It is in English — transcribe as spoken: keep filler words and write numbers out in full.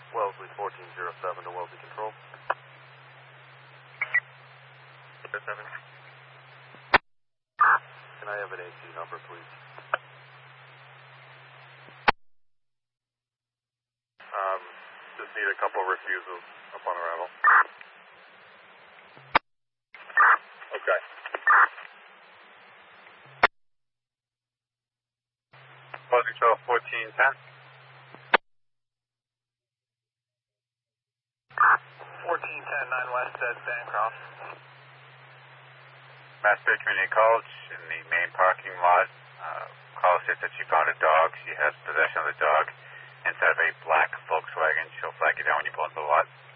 Wellesley fourteen oh seven to Wellesley Control. seven. Can I have an A C number, please? Um, just need a couple refusals upon arrival. Okay. Wellesley Control fourteen ten. fourteen ten, nine West at Bancroft. Mass Bay Community College in the main parking lot. Uh, caller says that she found a dog. She has possession of the dog inside of a black Volkswagen. She'll flag you down when you pull into the lot.